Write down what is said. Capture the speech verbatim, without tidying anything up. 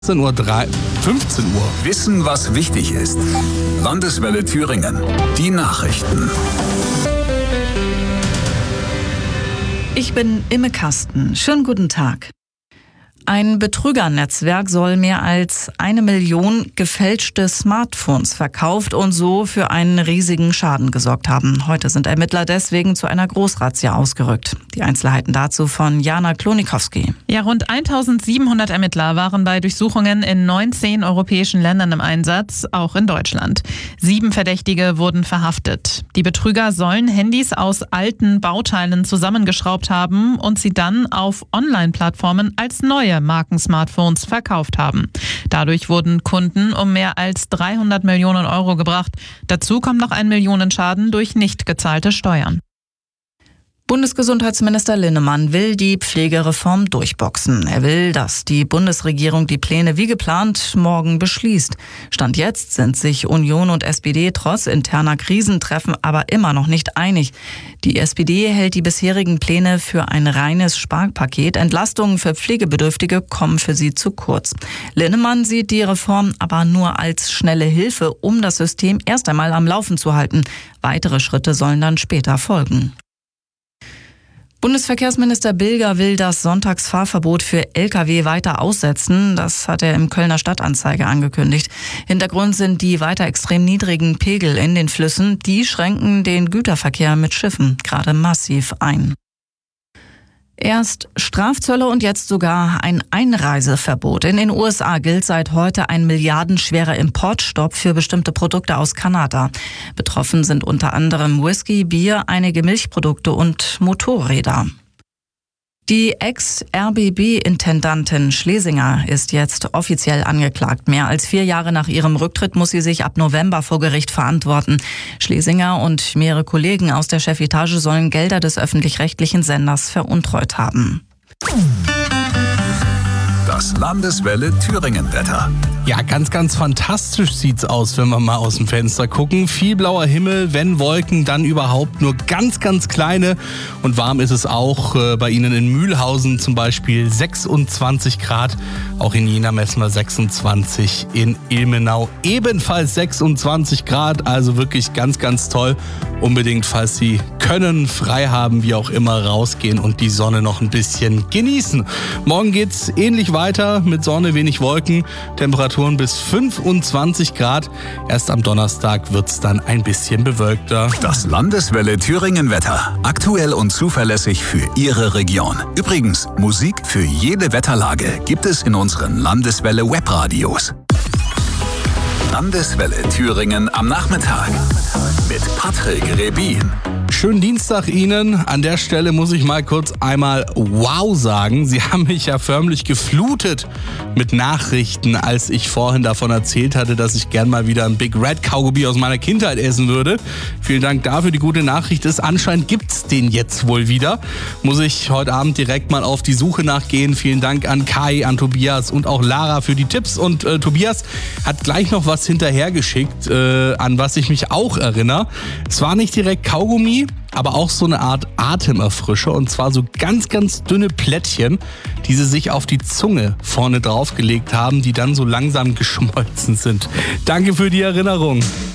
fünfzehn Uhr. fünfzehn Uhr. Wissen, was wichtig ist. Landeswelle Thüringen. Die Nachrichten. Ich bin Imme Kasten. Schönen guten Tag. Ein Betrügernetzwerk soll mehr als eine Million gefälschte Smartphones verkauft und so für einen riesigen Schaden gesorgt haben. Heute sind Ermittler deswegen zu einer Großrazzia ausgerückt. Die Einzelheiten dazu von Jana Klonikowski. Ja, rund eintausendsiebenhundert Ermittler waren bei Durchsuchungen in neunzehn europäischen Ländern im Einsatz, auch in Deutschland. Sieben Verdächtige wurden verhaftet. Die Betrüger sollen Handys aus alten Bauteilen zusammengeschraubt haben und sie dann auf Online-Plattformen als neue Marken-Smartphones verkauft haben. Dadurch wurden Kunden um mehr als dreihundert Millionen Euro gebracht. Dazu kommt noch ein Millionenschaden durch nicht gezahlte Steuern. Bundesgesundheitsminister Linnemann will die Pflegereform durchboxen. Er will, dass die Bundesregierung die Pläne wie geplant morgen beschließt. Stand jetzt sind sich Union und S P D trotz interner Krisentreffen aber immer noch nicht einig. Die S P D hält die bisherigen Pläne für ein reines Sparpaket. Entlastungen für Pflegebedürftige kommen für sie zu kurz. Linnemann sieht die Reform aber nur als schnelle Hilfe, um das System erst einmal am Laufen zu halten. Weitere Schritte sollen dann später folgen. Bundesverkehrsminister Bilger will das Sonntagsfahrverbot für L K W weiter aussetzen. Das hat er im Kölner Stadtanzeiger angekündigt. Hintergrund sind die weiter extrem niedrigen Pegel in den Flüssen. Die schränken den Güterverkehr mit Schiffen gerade massiv ein. Erst Strafzölle und jetzt sogar ein Einreiseverbot. In den U S A gilt seit heute ein milliardenschwerer Importstopp für bestimmte Produkte aus Kanada. Betroffen sind unter anderem Whisky, Bier, einige Milchprodukte und Motorräder. Die Ex-R B B-Intendantin Schlesinger ist jetzt offiziell angeklagt. Mehr als vier Jahre nach ihrem Rücktritt muss sie sich ab November vor Gericht verantworten. Schlesinger und mehrere Kollegen aus der Chefetage sollen Gelder des öffentlich-rechtlichen Senders veruntreut haben. Das Landeswelle Thüringen-Wetter. Ja, ganz, ganz fantastisch sieht's aus, wenn wir mal aus dem Fenster gucken. Viel blauer Himmel, wenn Wolken, dann überhaupt nur ganz, ganz kleine. Und warm ist es auch äh, bei Ihnen in Mühlhausen zum Beispiel sechsundzwanzig Grad. Auch in Jena messen wir sechsundzwanzig, in Ilmenau ebenfalls sechsundzwanzig Grad. Also wirklich ganz, ganz toll. Unbedingt, falls Sie können, frei haben, wie auch immer, rausgehen und die Sonne noch ein bisschen genießen. Morgen geht's ähnlich weiter mit Sonne, wenig Wolken. Temperaturen bis fünfundzwanzig Grad. Erst am Donnerstag wird's dann ein bisschen bewölkter. Das Landeswelle Thüringen-Wetter. Aktuell und zuverlässig für Ihre Region. Übrigens, Musik für jede Wetterlage gibt es in unseren Landeswelle Webradios. Landeswelle Thüringen am Nachmittag mit Patrick Rebin. Schönen Dienstag Ihnen. An der Stelle muss ich mal kurz einmal wow sagen. Sie haben mich ja förmlich geflutet mit Nachrichten, als ich vorhin davon erzählt hatte, dass ich gern mal wieder ein Big Red Kaugummi aus meiner Kindheit essen würde. Vielen Dank dafür. Die gute Nachricht ist, anscheinend gibt's den jetzt wohl wieder. Muss ich heute Abend direkt mal auf die Suche nachgehen. Vielen Dank an Kai, an Tobias und auch Lara für die Tipps. Und äh, Tobias hat gleich noch was hinterhergeschickt, äh, an was ich mich auch erinnere. Es war nicht direkt Kaugummi, aber auch so eine Art Atemerfrischer, und zwar so ganz, ganz dünne Plättchen, die sie sich auf die Zunge vorne draufgelegt haben, die dann so langsam geschmolzen sind. Danke für die Erinnerung.